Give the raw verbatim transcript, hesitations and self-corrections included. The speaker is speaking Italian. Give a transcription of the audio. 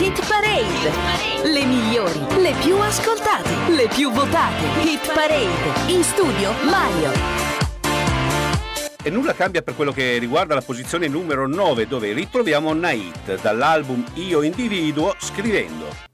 Hit Parade. Le migliori, le più ascoltate, le più votate. Hit Parade. In studio Mario. E nulla cambia per quello che riguarda la posizione numero nove, dove ritroviamo Nait dall'album Io Individuo, scrivendo: